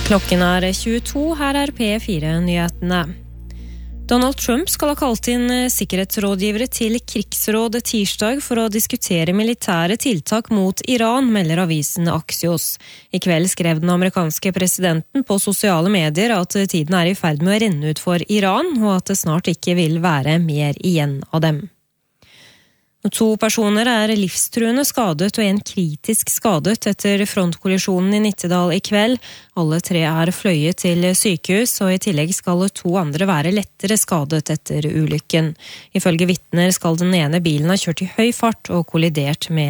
Klokken 22, her P4-nyhetene. Donald Trump skal ha kalt inn sikkerhetsrådgivere til krigsrådet tirsdag for å diskutere militære tiltak mot Iran, melder avisen Axios. I kveld skrev den amerikanske presidenten på sosiale medier at tiden i ferd med å renne ut for Iran, og at det snart ikke vil være mer igjen av dem. 2 personer livstruende skadet og en kritisk skadet etter frontkollisjonen i Nittedal i kveld. Alle 3 fløyet til sykehus, og i tillegg skal 2 andre være lettere skadet etter ulykken. Ifølge vitner skal den ene bilen ha kjørt i høy fart og kollidert med